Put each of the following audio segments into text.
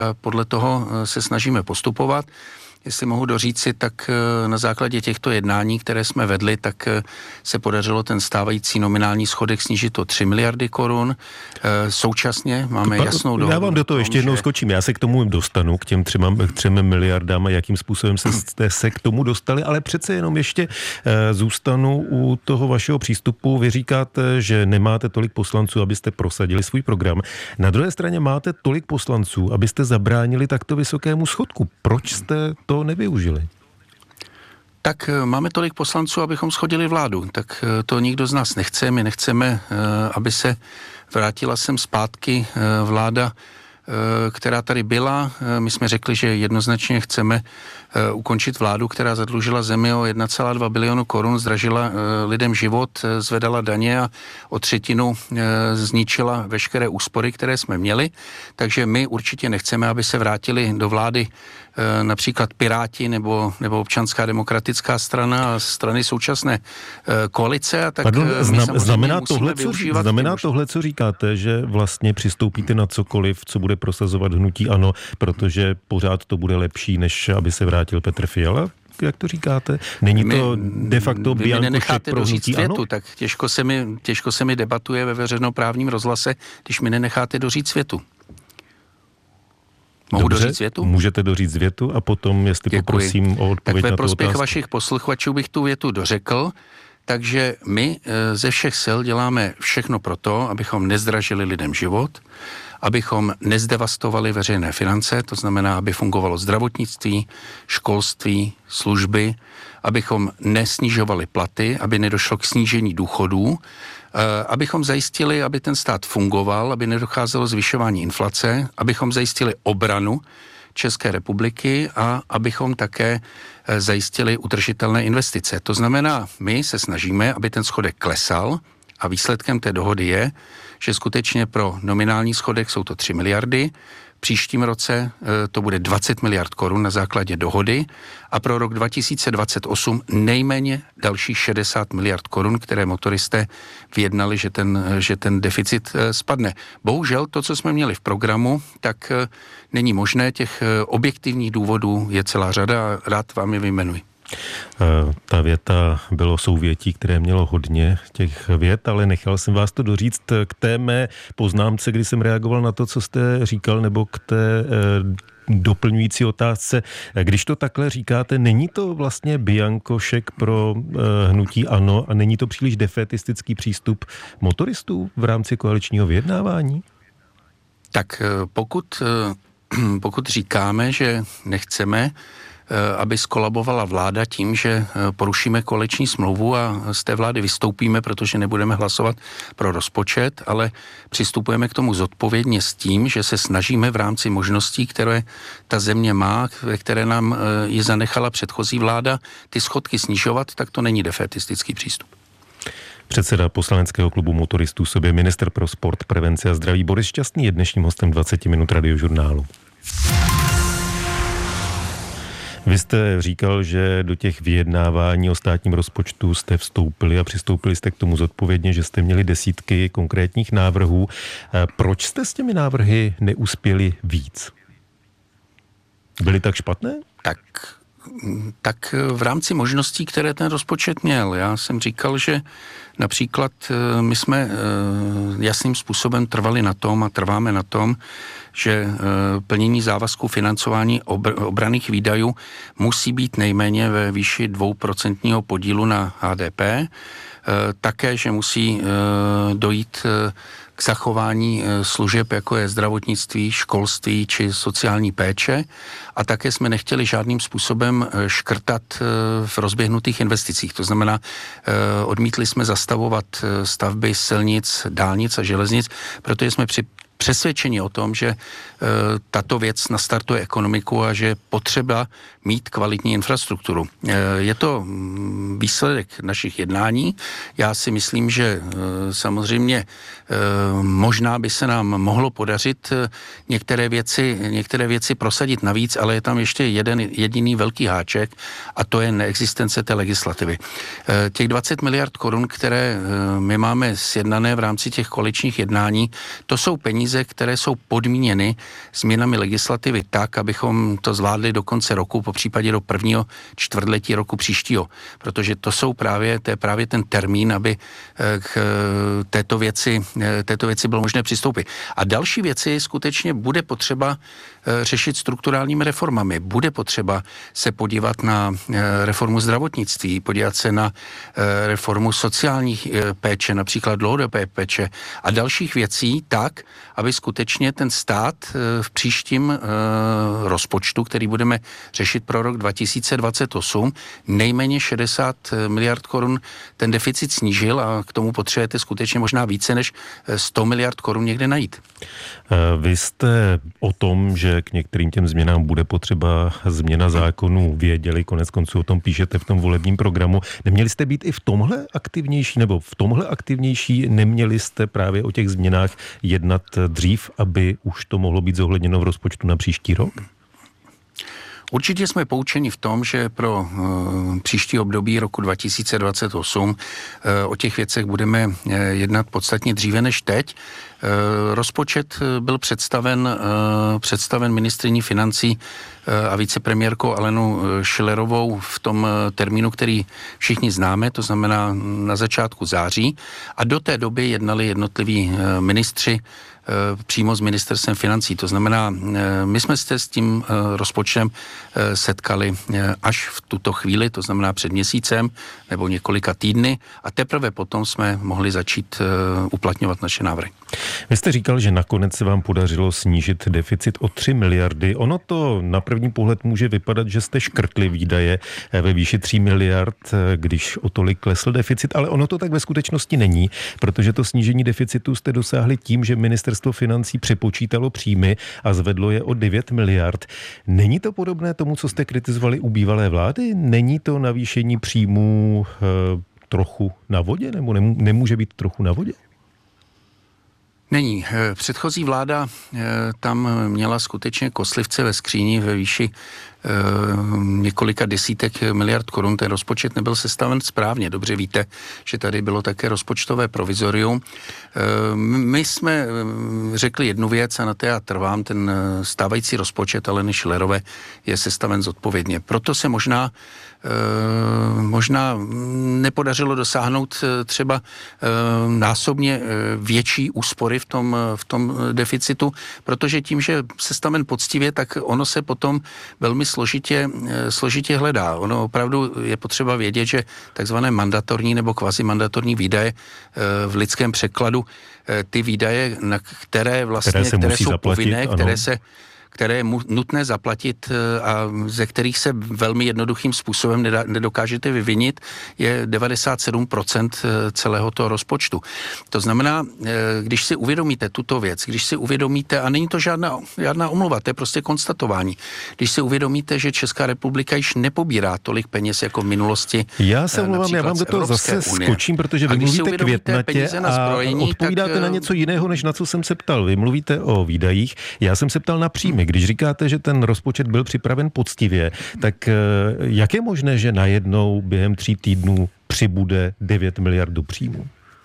podle toho se snažíme postupovat. Jestli mohu doříci, tak na základě těchto jednání, které jsme vedli, tak se podařilo ten stávající nominální schodek snížit o 3 miliardy korun. Současně máme jasnou dohodu. Já vám do toho ještě jednou skočím. Já se k tomu dostanu, k těm 3 miliardám a jakým způsobem jste se k tomu dostali, ale přece jenom ještě zůstanu u toho vašeho přístupu. Vy říkáte, že nemáte tolik poslanců, abyste prosadili svůj program. Na druhé straně máte tolik poslanců, abyste zabránili takto vysokému schodku. Proč jste to nevyužili? Tak máme tolik poslanců, abychom shodili vládu. Tak to nikdo z nás nechce. My nechceme, aby se vrátila sem zpátky vláda, která tady byla. My jsme řekli, že jednoznačně chceme ukončit vládu, která zadlužila zemi o 1,2 bilionu korun, zdražila lidem život, zvedala daně a o 1/3 zničila veškeré úspory, které jsme měli. Takže my určitě nechceme, aby se vrátili do vlády například Piráti nebo Občanská demokratická strana a strany současné koalice. A tak znamená tohle, co říkáte, že vlastně přistoupíte na cokoliv, co bude prosazovat hnutí ANO, protože pořád to bude lepší, než aby se vrátil Petr Fiala? Jak to říkáte? Není to de facto biankošek pro hnutí ANO? Tak těžko se mi debatuje ve veřejnoprávním rozhlase, když mi nenecháte doříct větu. Mohu doříct větu? Můžete doříct větu a potom, jestli poprosím o odpověď na tu otázku. Tak ve prospěch vašich posluchačů bych tu větu dořekl. Takže my ze všech sil děláme všechno proto, abychom nezdražili lidem život, abychom nezdevastovali veřejné finance, to znamená, aby fungovalo zdravotnictví, školství, služby, abychom nesnižovali platy, aby nedošlo k snížení důchodů, abychom zajistili, aby ten stát fungoval, aby nedocházelo zvyšování inflace, abychom zajistili obranu České republiky a abychom také zajistili udržitelné investice. To znamená, my se snažíme, aby ten schodek klesal a výsledkem té dohody je, že skutečně pro nominální schodek jsou to 3 miliardy, v příštím roce to bude 20 miliard korun na základě dohody a pro rok 2028 nejméně dalších 60 miliard korun, které motoristé vyjednali, že ten deficit spadne. Bohužel to, co jsme měli v programu, tak není možné. Těch objektivních důvodů je celá řada a rád vám je vyjmenuji. Ta věta bylo souvětí, které mělo hodně těch vět, ale nechal jsem vás to doříct k té mé poznámce, kdy jsem reagoval na to, co jste říkal, nebo k té doplňující otázce. Když to takhle říkáte, není to vlastně biankošek pro hnutí ANO a není to příliš defetistický přístup motoristů v rámci koaličního vyjednávání? Tak pokud říkáme, že nechceme, aby skolabovala vláda tím, že porušíme koaliční smlouvu a z té vlády vystoupíme, protože nebudeme hlasovat pro rozpočet, ale přistupujeme k tomu zodpovědně s tím, že se snažíme v rámci možností, které ta země má, které nám ji zanechala předchozí vláda, ty schodky snižovat, tak to není defetistický přístup. Předseda poslaneckého klubu motoristů, sobě ministr pro sport, prevenci a zdraví Boris Šťastný je dnešním hostem 20 minut Radiožurnálu. Vy jste říkal, že do těch vyjednávání o státním rozpočtu jste vstoupili a přistoupili jste k tomu zodpovědně, že jste měli desítky konkrétních návrhů. Proč jste s těmi návrhy neuspěli víc? Byly tak špatné? Tak v rámci možností, které ten rozpočet měl. Já jsem říkal, že například my jsme jasným způsobem trvali na tom a trváme na tom, že plnění závazků financování obranných výdajů musí být nejméně ve výši 2% podílu na HDP. Také, že musí dojít k zachování služeb, jako je zdravotnictví, školství či sociální péče. A také jsme nechtěli žádným způsobem škrtat v rozběhnutých investicích. To znamená, odmítli jsme zastavovat stavby silnic, dálnic a železnic, protože jsme přesvědčení o tom, že tato věc nastartuje ekonomiku a že je potřeba mít kvalitní infrastrukturu. Je to výsledek našich jednání. Já si myslím, že samozřejmě možná by se nám mohlo podařit některé věci prosadit navíc, ale je tam ještě jeden jediný velký háček a to je neexistence té legislativy. Těch 20 miliard korun, které my máme sjednané v rámci těch koaličních jednání, to jsou peníze, peníze, které jsou podmíněny změnami legislativy tak, abychom to zvládli do konce roku, po případě do prvního čtvrtletí roku příštího. Protože to je právě ten termín, aby k této věci bylo možné přistoupit. A další věci skutečně bude potřeba řešit strukturálními reformami. Bude potřeba se podívat na reformu zdravotnictví, podívat se na reformu sociálních péče, například dlouhodobé péče a dalších věcí tak, aby skutečně ten stát v příštím rozpočtu, který budeme řešit pro rok 2028, nejméně 60 miliard korun ten deficit snížil a k tomu potřebujete skutečně možná více než 100 miliard korun někde najít. Vy jste o tom, že k některým těm změnám bude potřeba změna zákonů věděli, konec konců o tom píšete v tom volebním programu. Neměli jste být i v tomhle aktivnější, neměli jste právě o těch změnách jednat dřív, aby už to mohlo být zohledněno v rozpočtu na příští rok? Určitě jsme poučeni v tom, že pro příští období roku 2028 o těch věcech budeme jednat podstatně dříve než teď. Rozpočet byl představen ministryní financí a vicepremiérkou Alenou Schillerovou v tom termínu, který všichni známe, to znamená na začátku září, a do té doby jednali jednotliví ministři přímo s ministerstvem financí. To znamená, my jsme se s tím rozpočtem setkali až v tuto chvíli, to znamená před měsícem nebo několika týdny, a teprve potom jsme mohli začít uplatňovat naše návrhy. Vy jste říkal, že nakonec se vám podařilo snížit deficit o 3 miliardy. Ono to na první pohled může vypadat, že jste škrtli výdaje ve výši 3 miliard, když o tolik klesl deficit, ale ono to tak ve skutečnosti není, protože to snížení deficitu jste dosáhli tím, že ministerstvo financí přepočítalo příjmy a zvedlo je o 9 miliard. Není to podobné tomu, co jste kritizovali u bývalé vlády? Není to navýšení příjmů trochu na vodě, nebo nemůže být trochu na vodě? Není. Předchozí vláda tam měla skutečně koslivce ve skříni ve výši několika desítek miliard korun. Ten rozpočet nebyl sestaven správně. Dobře víte, že tady bylo také rozpočtové provizorium. My jsme řekli jednu věc a na té já trvám. Ten stávající rozpočet Aleny Schillerové je sestaven zodpovědně. Proto se možná nepodařilo dosáhnout třeba násobně větší úspory v tom deficitu, protože tím, že sestaven poctivě, tak ono se potom velmi složitě hledá. Ono opravdu je potřeba vědět, že takzvané mandatorní nebo kvazimandatorní výdaje v lidském překladu, ty výdaje, které jsou povinné, které je nutné zaplatit a ze kterých se velmi jednoduchým způsobem nedokážete vyvinit, je 97% celého toho rozpočtu. To znamená, když si uvědomíte tuto věc, a není to žádná omluva, to je prostě konstatování, když si uvědomíte, že Česká republika již nepobírá tolik peněz jako v minulosti. Já se omlouvám, já vám do toho zase skočím, protože vy mluvíte květnatě a odpovídáte na něco jiného, než na co jsem se ptal. Vy mluvíte o výdajích, já jsem se ptal na příjmy. Když říkáte, že ten rozpočet byl připraven poctivě, tak jak je možné, že najednou během 3 týdnů přibude 9 miliard do příjmu?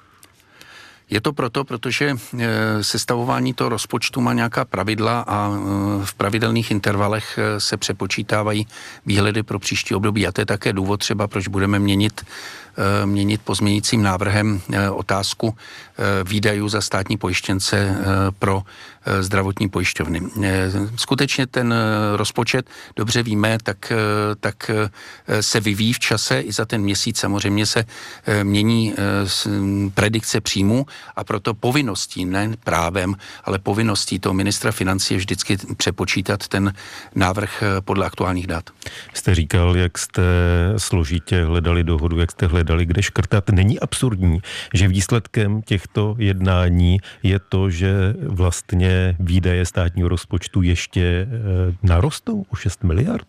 Je to proto, protože sestavování toho rozpočtu má nějaká pravidla a v pravidelných intervalech se přepočítávají výhledy pro příští období. A to je také důvod třeba, proč budeme měnit pozměňujícím návrhem otázku výdajů za státní pojištěnce pro zdravotní pojišťovny. Skutečně ten rozpočet, dobře víme, tak se vyvíjí v čase, i za ten měsíc samozřejmě se mění predikce příjmu, a proto povinností, ne právem, ale povinností toho ministra financí je vždycky přepočítat ten návrh podle aktuálních dat. Jste říkal, jak jste složitě hledali dohodu, jak jste hledali, kde škrtat. Není absurdní, že výsledkem těchto jednání je to, že vlastně výdaje státního rozpočtu ještě narostou o 6 miliard?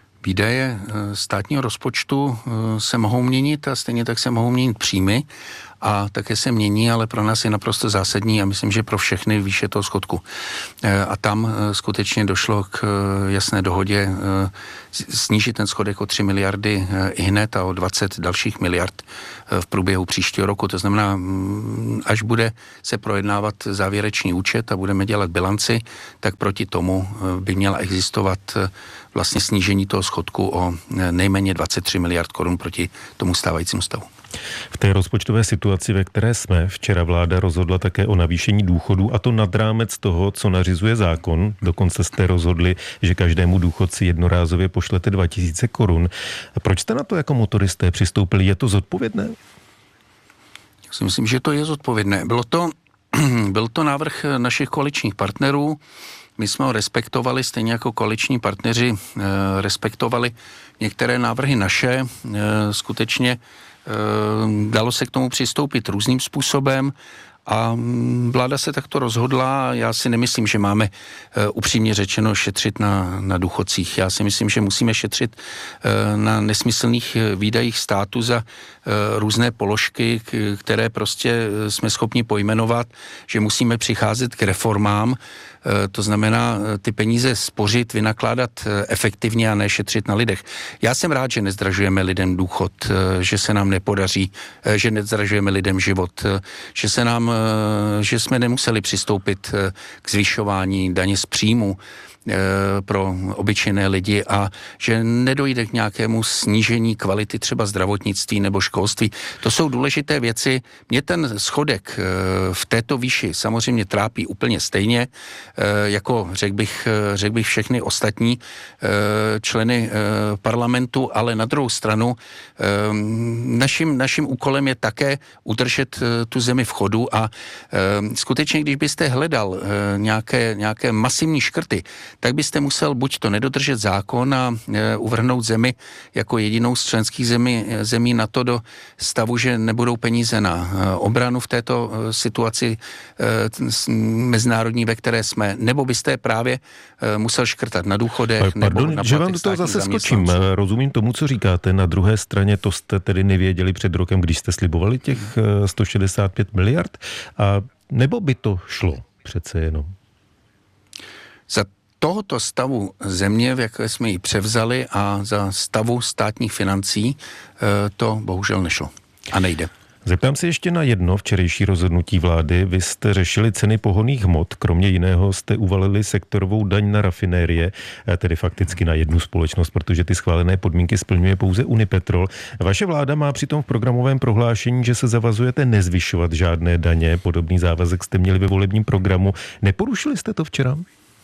Výdaje státního rozpočtu se mohou měnit a stejně tak se mohou měnit příjmy, a také se mění, ale pro nás je naprosto zásadní a myslím, že pro všechny výše toho schodku. A tam skutečně došlo k jasné dohodě snížit ten schodek o 3 miliardy ihned a o 20 dalších miliard v průběhu příštího roku. To znamená, až bude se projednávat závěrečný účet a budeme dělat bilanci, tak proti tomu by měla existovat vlastně snížení toho schodku o nejméně 23 miliard korun proti tomu stávajícímu stavu. V té rozpočtové situaci, ve které jsme, včera vláda rozhodla také o navýšení důchodů, a to nad rámec toho, co nařizuje zákon. Dokonce jste rozhodli, že každému důchodci jednorázově pošlete 2000 korun. A proč jste na to jako motoristé přistoupili? Je to zodpovědné? Já si myslím, že to je zodpovědné. Byl to návrh našich koaličních partnerů. My jsme ho respektovali, stejně jako koaliční partneři respektovali některé návrhy naše. Skutečně dalo se k tomu přistoupit různým způsobem a vláda se takto rozhodla. Já si nemyslím, že máme upřímně řečeno šetřit na důchodcích. Já si myslím, že musíme šetřit na nesmyslných výdajích státu za různé položky, které prostě jsme schopni pojmenovat, že musíme přicházet k reformám. To znamená ty peníze spořit, vynakládat efektivně a ne šetřit na lidech. Já jsem rád, že nezdražujeme lidem důchod, že se nám nepodaří, že nezdražujeme lidem život, že jsme nemuseli přistoupit k zvyšování daně z příjmu pro obyčejné lidi a že nedojde k nějakému snížení kvality třeba zdravotnictví nebo školství. To jsou důležité věci. Mě ten schodek v této výši samozřejmě trápí úplně stejně, jako řekl bych všechny ostatní členy parlamentu, ale na druhou stranu naším úkolem je také udržet tu zemi v chodu a skutečně, když byste hledal nějaké masivní škrty, tak byste musel buď to nedodržet zákon a uvrhnout zemi jako jedinou z členských zemí NATO do stavu, že nebudou peníze na obranu v této situaci mezinárodní, ve které jsme, nebo byste právě musel škrtat na důchodech nebo na že vám do toho zase skočím. Rozumím tomu, co říkáte. Na druhé straně to jste tedy nevěděli před rokem, když jste slibovali těch 165 miliard, a nebo by to šlo přece jenom? Za tohoto stavu země, v jaké jsme ji převzali, a za stavu státních financí to bohužel nešlo a nejde. Zeptám se ještě na jedno včerejší rozhodnutí vlády. Vy jste řešili ceny pohonných hmot, kromě jiného jste uvalili sektorovou daň na rafinérie, tedy fakticky na jednu společnost, protože ty schválené podmínky splňuje pouze Unipetrol. Vaše vláda má přitom v programovém prohlášení, že se zavazujete nezvyšovat žádné daně. Podobný závazek jste měli ve volebním programu. Neporušili jste to včera?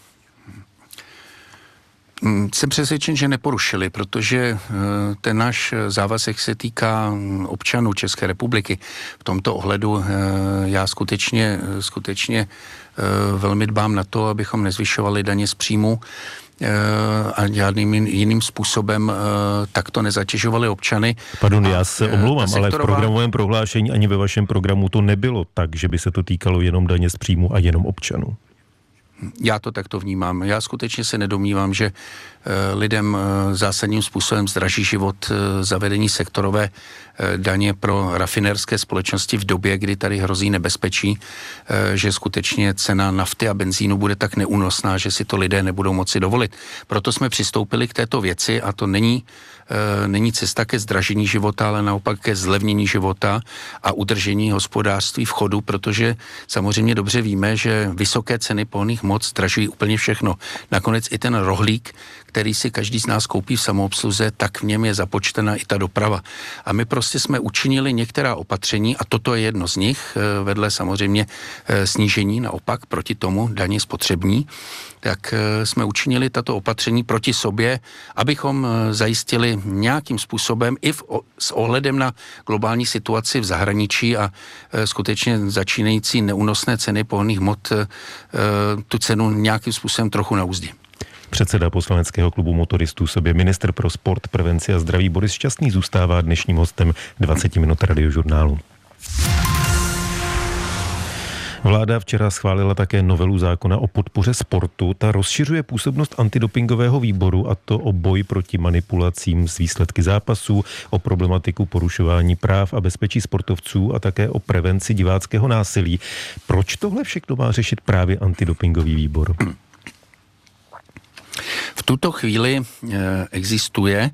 Jsem přesvědčen, že neporušili, protože ten náš závazek se týká občanů České republiky. V tomto ohledu já skutečně velmi dbám na to, abychom nezvyšovali daně z příjmu a žádným jiným způsobem takto nezatěžovali občany. Pardon, já se omlouvám, ale v programovém prohlášení ani ve vašem programu to nebylo tak, že by se to týkalo jenom daně z příjmu a jenom občanů. Já to takto vnímám. Já skutečně se nedomnívám, že lidem zásadním způsobem zdraží život zavedení sektorové daně pro rafinérské společnosti v době, kdy tady hrozí nebezpečí, že skutečně cena nafty a benzínu bude tak neúnosná, že si to lidé nebudou moci dovolit. Proto jsme přistoupili k této věci a to není cesta ke zdražení života, ale naopak ke zlevnění života a udržení hospodářství v chodu, protože samozřejmě dobře víme, že vysoké ceny pohonných hmot zdražují úplně všechno. Nakonec i ten rohlík, který si každý z nás koupí v samoobsluze, tak v něm je započtena i ta doprava. A my prostě jsme učinili některá opatření a toto je jedno z nich, vedle samozřejmě snížení naopak proti tomu daně spotřební, tak jsme učinili tato opatření proti sobě, abychom zajistili nějakým způsobem i s ohledem na globální situaci v zahraničí a skutečně začínající neúnosné ceny pohonných hmot tu cenu nějakým způsobem trochu na úzdě. Předseda poslaneckého klubu motoristů sobě ministr pro sport, prevenci a zdraví Boris Šťastný zůstává dnešním hostem 20 minut radiožurnálu. Vláda včera schválila také novelu zákona o podpoře sportu. Ta rozšiřuje působnost antidopingového výboru, a to o boj proti manipulacím s výsledky zápasů, o problematiku porušování práv a bezpečí sportovců a také o prevenci diváckého násilí. Proč tohle všechno má řešit právě antidopingový výbor? V tuto chvíli existuje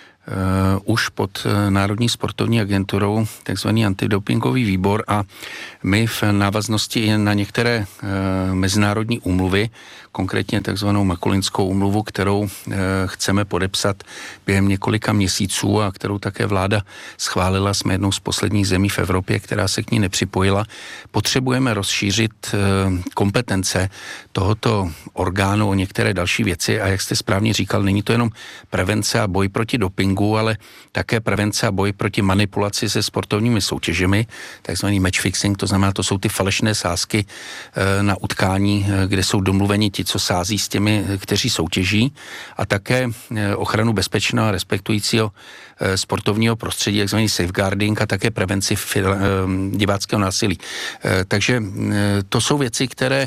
už pod Národní sportovní agenturou takzvaný antidopingový výbor a my v návaznosti na některé mezinárodní úmluvy, konkrétně takzvanou Makulinskou úmluvu, kterou chceme podepsat během několika měsíců a kterou také vláda schválila, jsme jednou z posledních zemí v Evropě, která se k ní nepřipojila, potřebujeme rozšířit kompetence tohoto orgánu o některé další věci a jak jste správně říkal, není to jenom prevence a boj proti dopingu, ale také prevence a boj proti manipulaci se sportovními soutěžemi, takzvaný match fixing, to znamená, to jsou ty falešné sázky na utkání, kde jsou domluveni ti, co sází s těmi, kteří soutěží, a také ochranu bezpečného a respektujícího sportovního prostředí, takzvaný safeguarding, a také prevenci diváckého násilí. Takže to jsou věci, které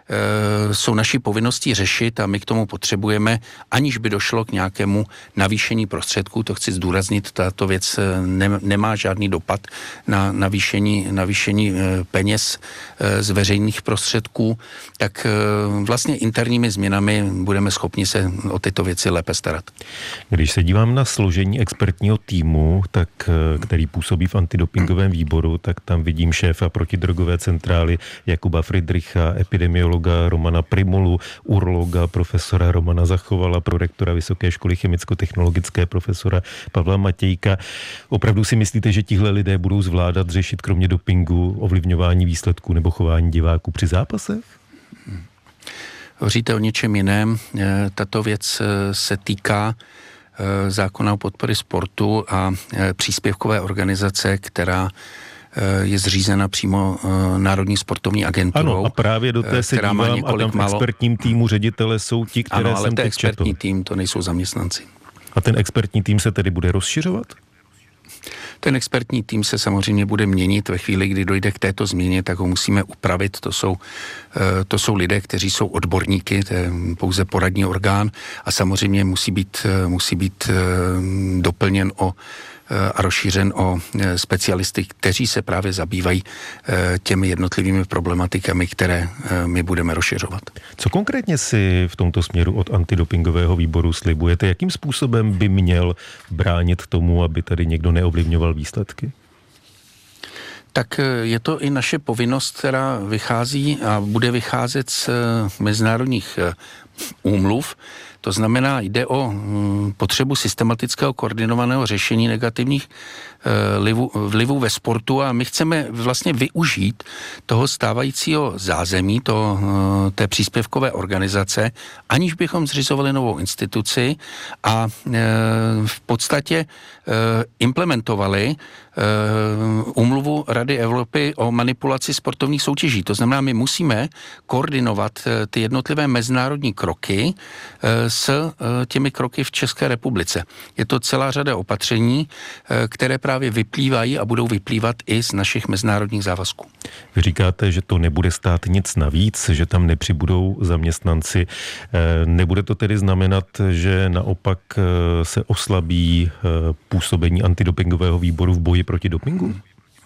jsou naší povinností řešit a my k tomu potřebujeme, aniž by došlo k nějakému navýšení prostředků. To chci zdůraznit, tato věc nemá žádný dopad na navýšení peněz z veřejných prostředků, tak vlastně interními změnami budeme schopni se o tyto věci lépe starat. Když se dívám na složení expertního týmu, tak, který působí v antidopingovém výboru, tak tam vidím šéfa protidrogové centrály Jakuba Friedricha, epidemiologa Romana Primulu, urologa profesora Romana Zachovala, prorektora Vysoké školy chemicko-technologické profesora Pavla Matějka. Opravdu si myslíte, že tihle lidé budou zvládat řešit kromě dopingu ovlivňování výsledků nebo chování diváků při zápasech? Hovoříte o něčem jiném. Tato věc se týká zákona o podpory sportu a příspěvkové organizace, které je zřízena přímo Národní sportovní agenturou. Ano, a právě do té se dívám a tam v expertním týmu ředitele jsou ti, které ano, ale jsem ten teď expertní četl. tým, to nejsou zaměstnanci. A ten expertní tým se tedy bude rozšiřovat? Ten expertní tým se samozřejmě bude měnit ve chvíli, kdy dojde k této změně, tak ho musíme upravit. To jsou lidé, kteří jsou odborníky, to je pouze poradní orgán a samozřejmě musí být doplněn a rozšířen o specialisty, kteří se právě zabývají těmi jednotlivými problematikami, které my budeme rozšiřovat. Co konkrétně si v tomto směru od antidopingového výboru slibujete? Jakým způsobem by měl bránit tomu, aby tady někdo neovlivňoval výsledky? Tak je to i naše povinnost, která vychází a bude vycházet z mezinárodních úmluv. To znamená, jde o potřebu systematického koordinovaného řešení negativních vlivů ve sportu a my chceme vlastně využít toho stávajícího zázemí, té příspěvkové organizace, aniž bychom zřizovali novou instituci a v podstatě implementovali úmluvu Rady Evropy o manipulaci sportovních soutěží. To znamená, my musíme koordinovat ty jednotlivé mezinárodní kroky s těmi kroky v České republice. Je to celá řada opatření, které právě vyplývají a budou vyplývat i z našich mezinárodních závazků. Vy říkáte, že to nebude stát nic navíc, že tam nepřibudou zaměstnanci. Nebude to tedy znamenat, že naopak se oslabí působení antidopingového výboru v boji proti dopingu?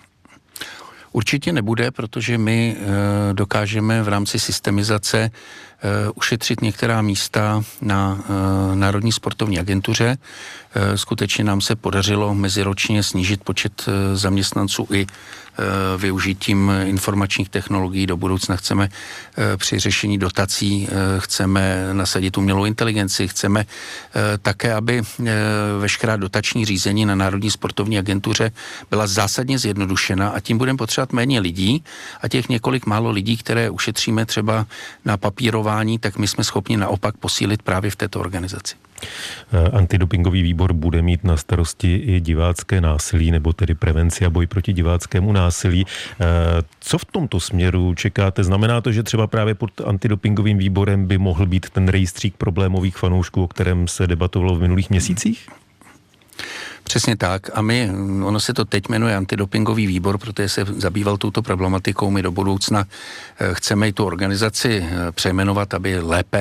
Určitě nebude, protože my dokážeme v rámci systemizace ušetřit některá místa na Národní sportovní agentuře. Skutečně nám se podařilo meziročně snížit počet zaměstnanců i využitím informačních technologií. Do budoucna chceme při řešení dotací, chceme nasadit umělou inteligenci, chceme také, aby veškerá dotační řízení na Národní sportovní agentuře byla zásadně zjednodušena a tím budeme potřebovat méně lidí a těch několik málo lidí, které ušetříme třeba na papírování, tak my jsme schopni naopak posílit právě v této organizaci. Antidopingový výbor bude mít na starosti i divácké násilí, nebo tedy prevenci a boj proti diváckému násilí. Co v tomto směru čekáte? Znamená to, že třeba právě pod antidopingovým výborem by mohl být ten rejstřík problémových fanoušků, o kterém se debatovalo v minulých měsících? Přesně tak. A ono se to teď jmenuje antidopingový výbor, protože se zabýval touto problematikou. My do budoucna chceme i tu organizaci přejmenovat, aby lépe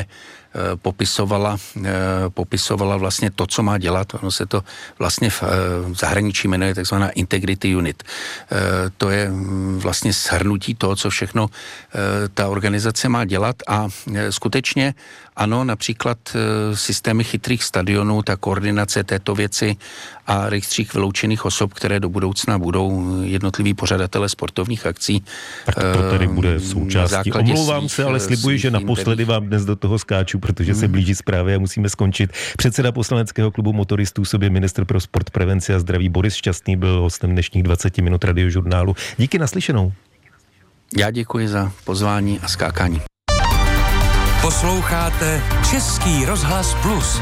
popisovala vlastně to, co má dělat. Ono se to vlastně v zahraničí jmenuje takzvaná Integrity Unit. To je vlastně shrnutí toho, co všechno ta organizace má dělat a skutečně ano, například systémy chytrých stadionů, ta koordinace této věci a rejstřík vyloučených osob, které do budoucna budou jednotliví pořadatele sportovních akcí. Tak to tady bude součástí. Omlouvám se, ale slibuji, že naposledy vám dnes do toho skáču, protože se blíží zprávy a musíme skončit. Předseda poslaneckého klubu motoristů, sobě ministr pro sport, prevenci a zdraví Boris Šťastný byl hostem dnešních 20 minut Radiožurnálu. Díky, naslyšenou. Já děkuji za pozvání a skákání. Posloucháte Český rozhlas Plus.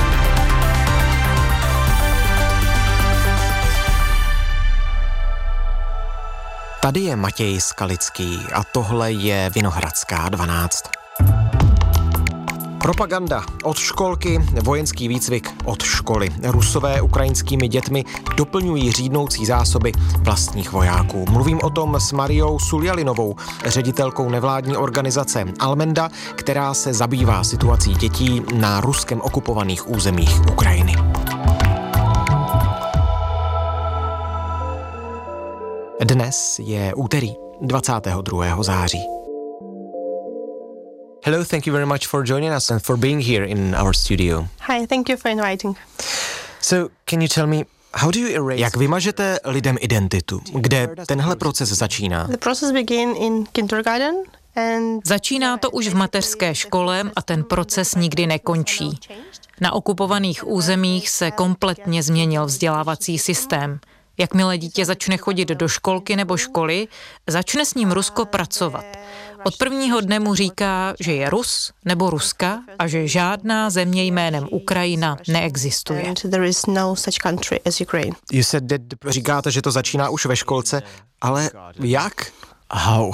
Tady je Matěj Skalický a tohle je Vinohradská 12. Propaganda od školky, vojenský výcvik od školy. Rusové ukrajinskými dětmi doplňují řídnoucí zásoby vlastních vojáků. Mluvím o tom s Mariou Suljalinovou, ředitelkou nevládní organizace Almenda, která se zabývá situací dětí na ruskem okupovaných územích Ukrajiny. Dnes je úterý 22. září. Hello, thank you very much for joining us and for being here in our studio. Hi, thank you for inviting. So, can you tell me, how do you erase... Jak vymažete lidem identitu? Kde tenhle proces začíná? The process began in kindergarten. Začíná to už v mateřské škole a ten proces nikdy nekončí. Na okupovaných územích se kompletně změnil vzdělávací systém. Jakmile dítě začne chodit do školky nebo školy, začne s ním Rusko pracovat. Od prvního dne mu říká, že je Rus nebo Ruska a že žádná země jménem Ukrajina neexistuje. Říkáte, že to začíná už ve školce, ale jak? How?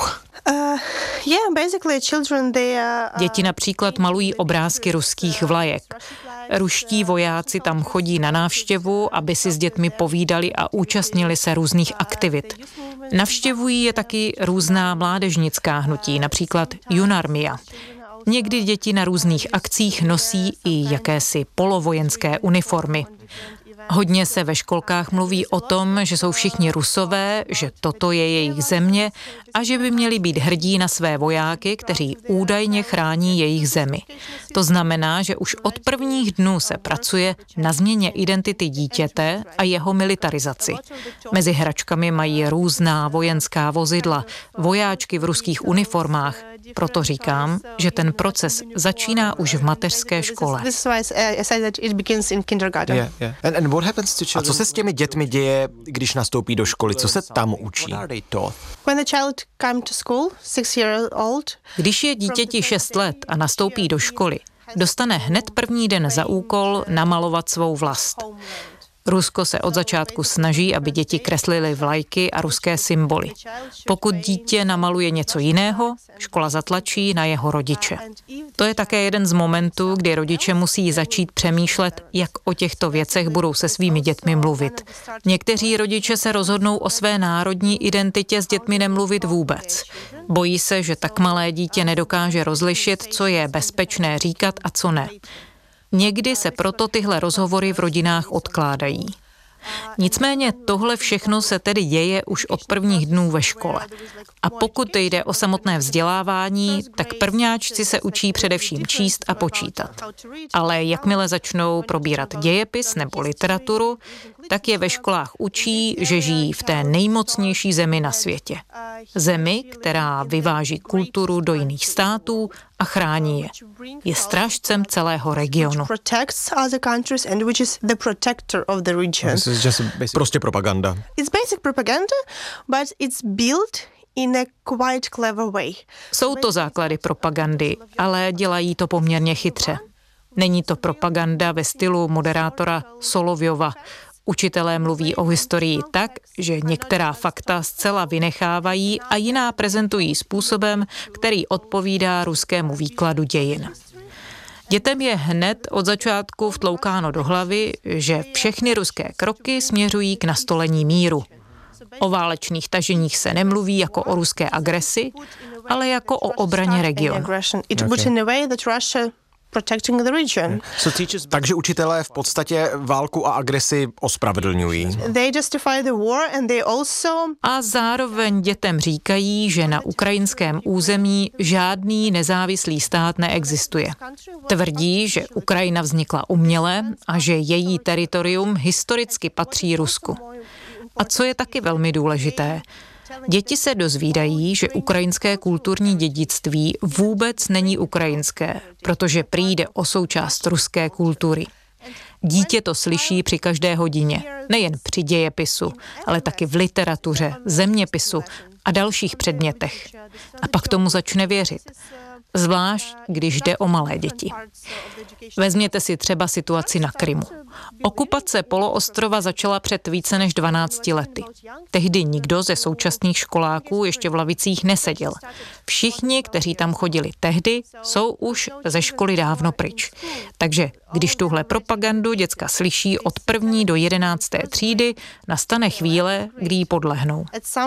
Děti například malují obrázky ruských vlajek. Ruští vojáci tam chodí na návštěvu, aby si s dětmi povídali a účastnili se různých aktivit. Navštěvují je taky různá mládežnická hnutí, například Junarmia. Někdy děti na různých akcích nosí i jakési polovojenské uniformy. Hodně se ve školkách mluví o tom, že jsou všichni Rusové, že toto je jejich země a že by měli být hrdí na své vojáky, kteří údajně chrání jejich zemi. To znamená, že už od prvních dnů se pracuje na změně identity dítěte a jeho militarizaci. Mezi hračkami mají různá vojenská vozidla, vojáčky v ruských uniformách. Proto říkám, že ten proces začíná už v mateřské škole. A co se s těmi dětmi děje, když nastoupí do školy? Co se tam učí? Když je dítěti 6 let a nastoupí do školy, dostane hned první den za úkol namalovat svou vlast. Rusko se od začátku snaží, aby děti kreslily vlajky a ruské symboly. Pokud dítě namaluje něco jiného, škola zatlačí na jeho rodiče. To je také jeden z momentů, kdy rodiče musí začít přemýšlet, jak o těchto věcech budou se svými dětmi mluvit. Někteří rodiče se rozhodnou o své národní identitě s dětmi nemluvit vůbec. Bojí se, že tak malé dítě nedokáže rozlišit, co je bezpečné říkat a co ne. Někdy se proto tyhle rozhovory v rodinách odkládají. Nicméně tohle všechno se tedy děje už od prvních dnů ve škole. A pokud jde o samotné vzdělávání, tak prvňáčci se učí především číst a počítat. Ale jakmile začnou probírat dějepis nebo literaturu, tak je ve školách učí, že žijí v té nejmocnější zemi na světě. Zemi, která vyváží kulturu do jiných států a chrání je. Je strážcem celého regionu. Prostě propaganda. Jsou to základy propagandy, ale dělají to poměrně chytře. Není to propaganda ve stylu moderátora Solovjova. Učitelé mluví o historii tak, že některá fakta zcela vynechávají a jiná prezentují způsobem, který odpovídá ruskému výkladu dějin. Dětem je hned od začátku vtloukáno do hlavy, že všechny ruské kroky směřují k nastolení míru. O válečných taženích se nemluví jako o ruské agresi, ale jako o obraně regionu. Takže učitelé v podstatě válku a agresi ospravedlňují. A zároveň dětem říkají, že na ukrajinském území žádný nezávislý stát neexistuje. Tvrdí, že Ukrajina vznikla uměle a že její teritorium historicky patří Rusku. A co je taky velmi důležité, děti se dozvídají, že ukrajinské kulturní dědictví vůbec není ukrajinské, protože přijde o součást ruské kultury. Dítě to slyší při každé hodině, nejen při dějepisu, ale taky v literatuře, zeměpisu a dalších předmětech. A pak tomu začne věřit. Zvlášť, když jde o malé děti. Vezměte si třeba situaci na Krymu. Okupace poloostrova začala před více než 12 lety. Tehdy nikdo ze současných školáků ještě v lavicích neseděl. Všichni, kteří tam chodili tehdy, jsou už ze školy dávno pryč. Takže když tuhle propagandu děcka slyší od 1. do 11. třídy, nastane chvíle, kdy jí podlehnou.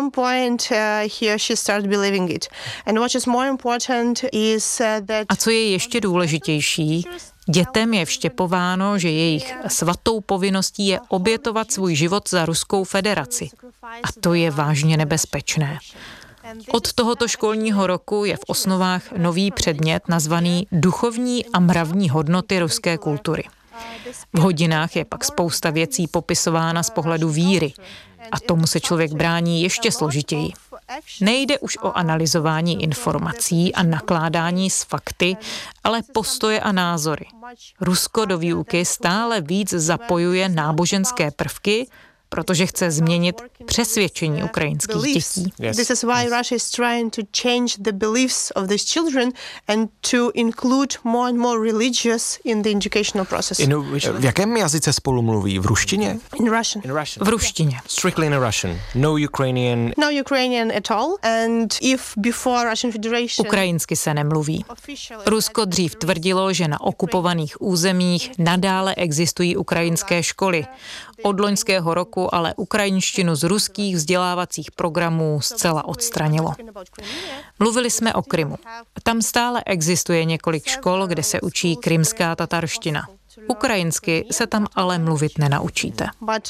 A co je ještě důležitější, dětem je vštěpováno, že jejich svatou povinností je obětovat svůj život za Ruskou federaci. A to je vážně nebezpečné. Od tohoto školního roku je v osnovách nový předmět nazvaný Duchovní a mravní hodnoty ruské kultury. V hodinách je pak spousta věcí popisována z pohledu víry. A tomu se člověk brání ještě složitěji. Nejde už o analyzování informací a nakládání s fakty, ale postoje a názory. Rusko do výuky stále víc zapojuje náboženské prvky, protože chce změnit přesvědčení ukrajinských dětí. This is why Russia is trying to change the beliefs of these children and to include more and more religious in the educational process. V jakém jazyce spolu mluví? V ruštině? In Russian. V ruštině. Strictly in Russian. No Ukrainian. No Ukrainian at all. And if before Russian Federation. Ukrajinsky se nemluví. Rusko dřív tvrdilo, že na okupovaných územích nadále existují ukrajinské školy. Od loňského roku ale ukrajinštinu z ruských vzdělávacích programů zcela odstranilo. Mluvili jsme o Krymu. Tam stále existuje několik škol, kde se učí krymská tatarština. Ukrajinsky se tam ale mluvit nenaučíte.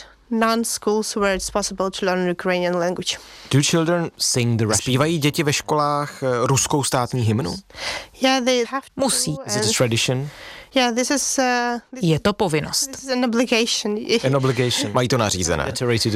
Zpívají děti ve školách ruskou státní hymnu? Musí. Is it a tradition? Je to povinnost. An obligation. Mají to nařízené.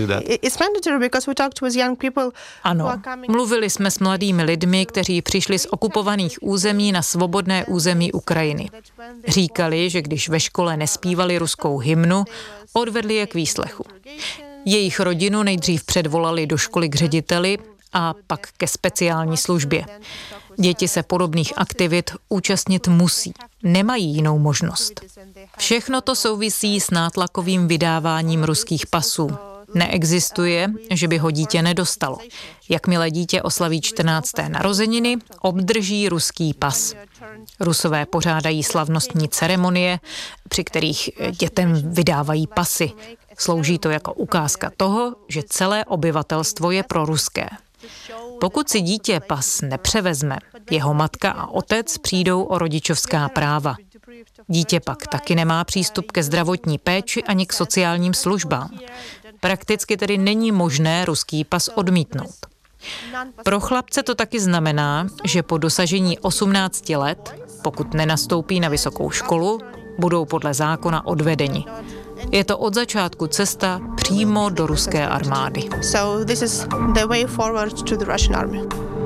Ano, mluvili jsme s mladými lidmi, kteří přišli z okupovaných území na svobodné území Ukrajiny. Říkali, že když ve škole nespívali ruskou hymnu, odvedli je k výslechu. Jejich rodinu nejdřív předvolali do školy k řediteli a pak ke speciální službě. Děti se podobných aktivit účastnit musí. Nemají jinou možnost. Všechno to souvisí s nátlakovým vydáváním ruských pasů. Neexistuje, že by ho dítě nedostalo. Jakmile dítě oslaví 14. narozeniny, obdrží ruský pas. Rusové pořádají slavnostní ceremonie, při kterých dětem vydávají pasy. Slouží to jako ukázka toho, že celé obyvatelstvo je proruské. Pokud si dítě pas nepřevezme, jeho matka a otec přijdou o rodičovská práva. Dítě pak taky nemá přístup ke zdravotní péči ani k sociálním službám. Prakticky tedy není možné ruský pas odmítnout. Pro chlapce to taky znamená, že po dosažení 18 let, pokud nenastoupí na vysokou školu, budou podle zákona odvedeni. Je to od začátku cesta přímo do ruské armády. So this is the way forward to the Russian army.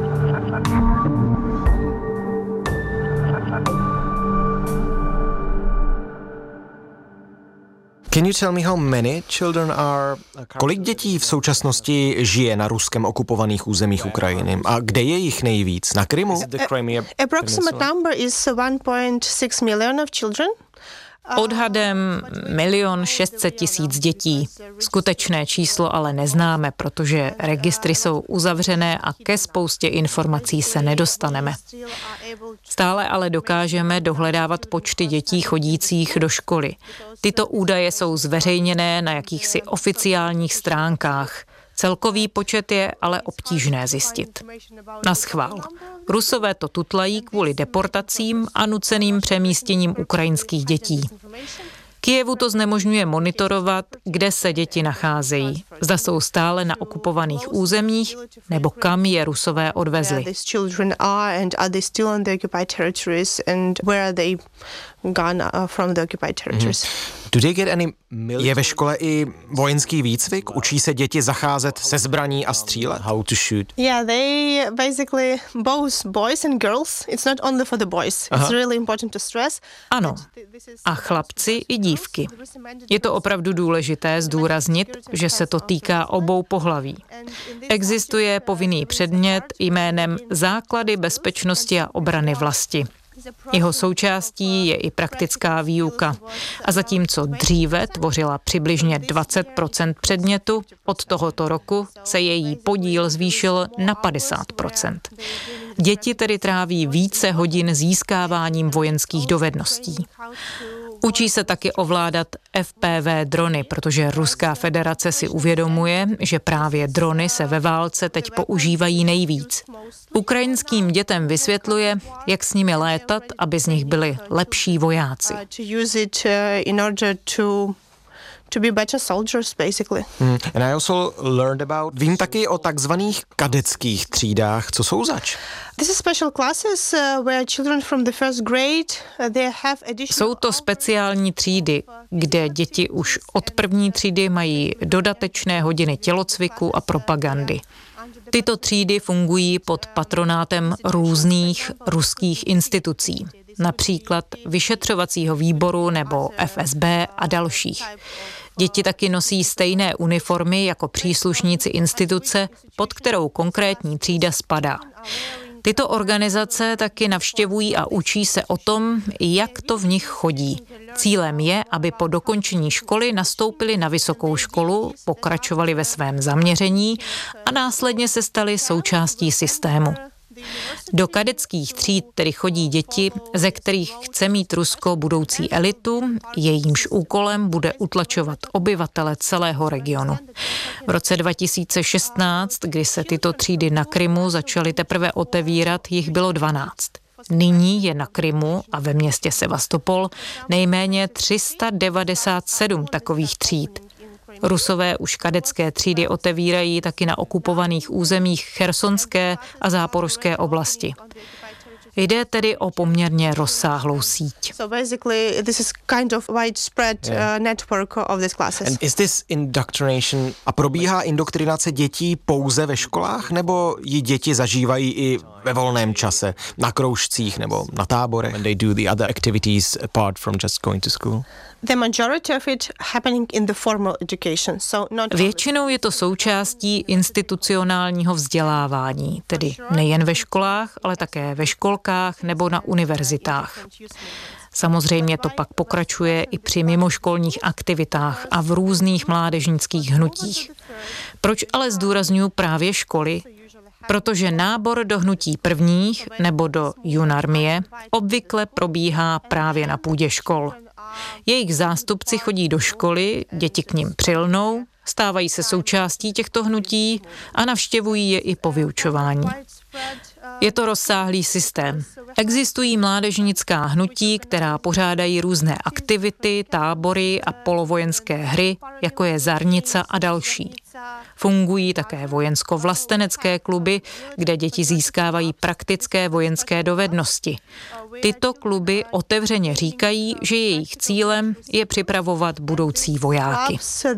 Can you tell me how many children are... Kolik dětí v současnosti žije na ruskem okupovaných územích Ukrajiny? A kde je jich nejvíc? Na Krymu? Approximate number is 1.6 million of children. Odhadem 1 600 000 dětí. Skutečné číslo ale neznáme, protože registry jsou uzavřené a ke spoustě informací se nedostaneme. Stále ale dokážeme dohledávat počty dětí chodících do školy. Tyto údaje jsou zveřejněné na jakýchsi oficiálních stránkách. Celkový počet je ale obtížné zjistit. Naschvál. Rusové to tutlají kvůli deportacím a nuceným přemístěním ukrajinských dětí. Kyjevu to znemožňuje monitorovat, kde se děti nacházejí. Zda jsou stále na okupovaných územích, nebo kam je Rusové odvezli. Je ve škole i vojenský výcvik? Učí se děti zacházet se zbraní a střílet? How to shoot? Yeah, they basically both boys and girls. It's not only for the boys. It's really important to stress. Ano, a chlapci i dívky. Je to opravdu důležité zdůraznit, že se to týká obou pohlaví. Existuje povinný předmět jménem Základy bezpečnosti a obrany vlasti. Jeho součástí je i praktická výuka. A zatímco dříve tvořila přibližně 20% předmětu, od tohoto roku se její podíl zvýšil na 50%. Děti tedy tráví více hodin získáváním vojenských dovedností. Učí se taky ovládat FPV drony, protože Ruská federace si uvědomuje, že právě drony se ve válce teď používají nejvíc. Ukrajinským dětem vysvětluje, jak s nimi létat, aby z nich byli lepší vojáci. To be better soldiers, basically. And I also learned about... Vím taky o takzvaných kadeckých třídách. Co jsou zač? This is special classes where children from the first grade they have additional... Jsou to speciální třídy, kde děti už od první třídy mají dodatečné hodiny tělocviku a propagandy. Tyto třídy fungují pod patronátem různých ruských institucí, například vyšetřovacího výboru nebo FSB a dalších. Děti taky nosí stejné uniformy jako příslušníci instituce, pod kterou konkrétní třída spadá. Tyto organizace taky navštěvují a učí se o tom, jak to v nich chodí. Cílem je, aby po dokončení školy nastoupili na vysokou školu, pokračovali ve svém zaměření a následně se stali součástí systému. Do kadeckých tříd tedy chodí děti, ze kterých chce mít Rusko budoucí elitu, jejímž úkolem bude utlačovat obyvatele celého regionu. V roce 2016, kdy se tyto třídy na Krymu začaly teprve otevírat, jich bylo 12. Nyní je na Krymu a ve městě Sevastopol nejméně 397 takových tříd. Rusové už kadecké třídy otevírají taky na okupovaných územích Chersonské a Záporožské oblasti. Jde tedy o poměrně rozsáhlou síť. So basically this is kind of widespread network of these classes. And is this indoctrination? A probíhá indoktrinace dětí pouze ve školách, nebo ji děti zažívají i ve volném čase, na kroužcích nebo na táborech? When they do the other activities apart from just going to school? The majority of it happening in the formal education. So not Většinou je to součástí institucionálního vzdělávání, tedy nejen ve školách, ale také ve školkách nebo na univerzitách. Samozřejmě to pak pokračuje i při mimoškolních aktivitách a v různých mládežnických hnutích. Proč ale zdůrazňuji právě školy? Protože nábor do hnutí prvních nebo do junarmie obvykle probíhá právě na půdě škol. Jejich zástupci chodí do školy, děti k nim přilnou, stávají se součástí těchto hnutí a navštěvují je i po vyučování. Je to rozsáhlý systém. Existují mládežnická hnutí, která pořádají různé aktivity, tábory a polovojenské hry, jako je Zarnica a další. Fungují také vojensko-vlastenecké kluby, kde děti získávají praktické vojenské dovednosti. Tyto kluby otevřeně říkají, že jejich cílem je připravovat budoucí vojáky.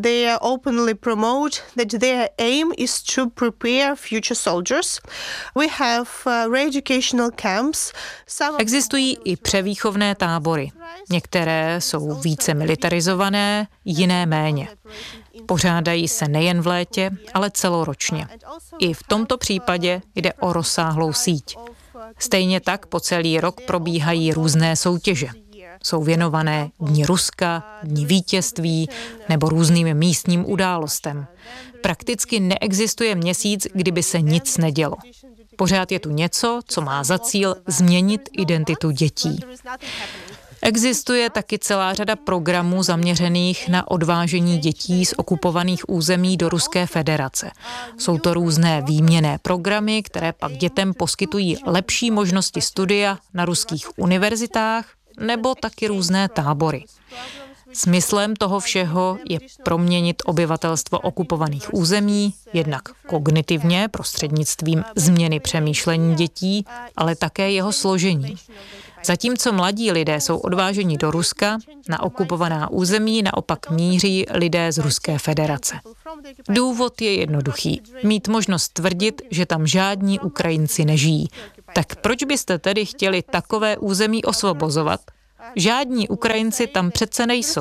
Existují i převýchovné tábory. Některé jsou více militarizované, jiné méně. Pořádají se nejen v létě, ale celoročně. I v tomto případě jde o rozsáhlou síť. Stejně tak po celý rok probíhají různé soutěže. jsou věnované Dni Ruska, Dni vítězství nebo různým místním událostem. Prakticky neexistuje měsíc, kdyby se nic nedělo. Pořád je tu něco, co má za cíl změnit identitu dětí. Existuje taky celá řada programů zaměřených na odvážení dětí z okupovaných území do Ruské federace. Jsou to různé výměnné programy, které pak dětem poskytují lepší možnosti studia na ruských univerzitách nebo taky různé tábory. Smyslem toho všeho je proměnit obyvatelstvo okupovaných území, jednak kognitivně prostřednictvím změny přemýšlení dětí, ale také jeho složení. Zatímco mladí lidé jsou odváženi do Ruska, na okupovaná území naopak míří lidé z Ruské federace. Důvod je jednoduchý. Mít možnost tvrdit, že tam žádní Ukrajinci nežijí. Tak proč byste tedy chtěli takové území osvobozovat? Žádní Ukrajinci tam přece nejsou.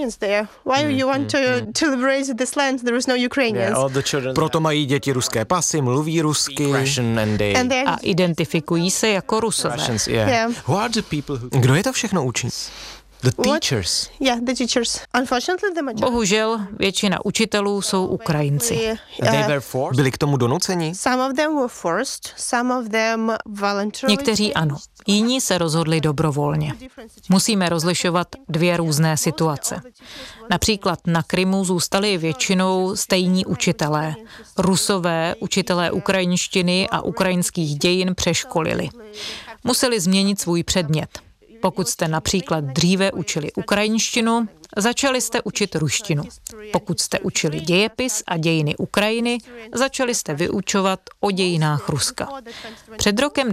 Proto mají děti ruské pasy, mluví rusky A identifikují se jako Rusové. Kdo je to všechno učí? The teachers. Yeah, the teachers. Unfortunately, the majority. Bohužel většina učitelů jsou Ukrajinci. Byli k tomu donuceni? Some of them were forced, some of them voluntarily. Někteří ano, jiní se rozhodli dobrovolně. Musíme rozlišovat dvě různé situace. Například na Krymu zůstali většinou stejní učitelé. Rusové učitelé ukrajinštiny a ukrajinských dějin přeškolili. Museli změnit svůj předmět. Pokud jste například dříve učili ukrajinštinu, začali jste učit ruštinu. Pokud jste učili dějepis a dějiny Ukrajiny, začali jste vyučovat o dějinách Ruska. Před rokem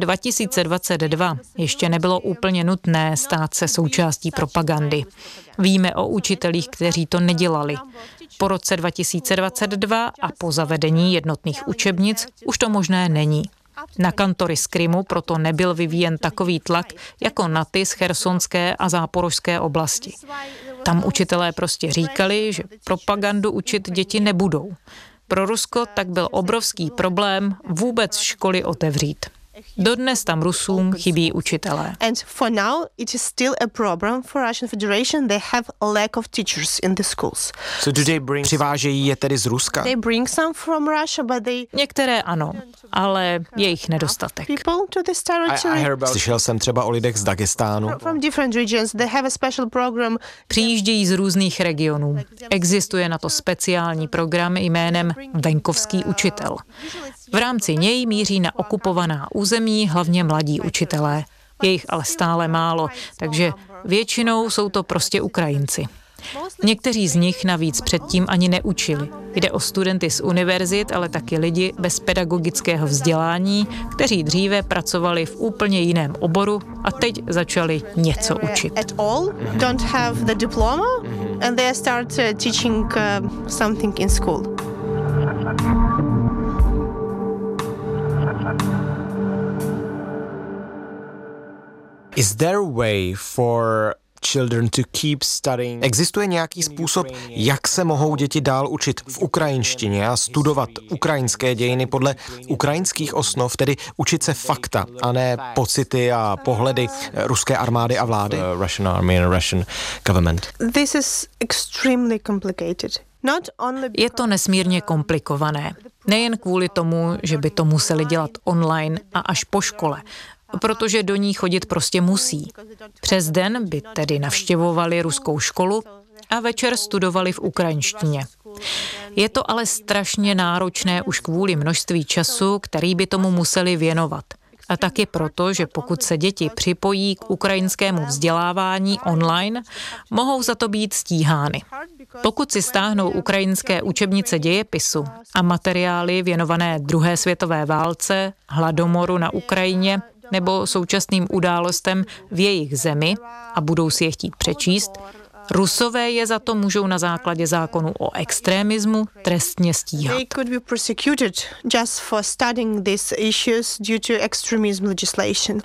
2022 ještě nebylo úplně nutné stát se součástí propagandy. Víme o učitelích, kteří to nedělali. Po roce 2022 a po zavedení jednotných učebnic už to možné není. Na kantory z Krymu proto nebyl vyvíjen takový tlak jako na ty z chersonské a záporožské oblasti. Tam učitelé prostě říkali, že propagandu učit děti nebudou. Pro Rusko tak byl obrovský problém vůbec školy otevřít. Dodnes tam Rusům chybí učitelé. And for now, it is still a problem for Russian Federation. They have a lack of teachers in the schools. Přivážejí je tedy z Ruska? They bring some from Russia, but they Některé ano, ale je jich nedostatek. people to this territory Slyšel jsem třeba o lidech z Dagestánu. from different regions. They have a special program. Přijíždějí z různých regionů. Existuje na to speciální program jménem Venkovský učitel. V rámci něj míří na okupovaná území hlavně mladí učitelé. Je jich ale stále málo, takže většinou jsou to prostě Ukrajinci. Někteří z nich navíc předtím ani neučili. Jde o studenty z univerzit, ale taky lidi bez pedagogického vzdělání, kteří dříve pracovali v úplně jiném oboru a teď začali něco učit. At all don't have the diploma and they start teaching something in school. Is there a way for children to keep studying? Existuje nějaký způsob, jak se mohou děti dál učit v ukrajinštině a studovat ukrajinské dějiny podle ukrajinských osnov, tedy učit se fakta a ne pocity a pohledy ruské armády a vlády? Russian army and Russian government. This is extremely complicated. Je to nesmírně komplikované. Nejen kvůli tomu, že by to museli dělat online a až po škole, protože do ní chodit prostě musí. Přes den by tedy navštěvovali ruskou školu a večer studovali v ukrajinštině. Je to ale strašně náročné už kvůli množství času, který by tomu museli věnovat. A taky proto, že pokud se děti připojí k ukrajinskému vzdělávání online, mohou za to být stíhány. Pokud si stáhnou ukrajinské učebnice dějepisu a materiály věnované druhé světové válce, hladomoru na Ukrajině nebo současným událostem v jejich zemi a budou si je chtít přečíst, Rusové je za to můžou na základě zákonu o extremismu trestně stíhat. They could be persecuted just for studying these issues due to extremism legislation.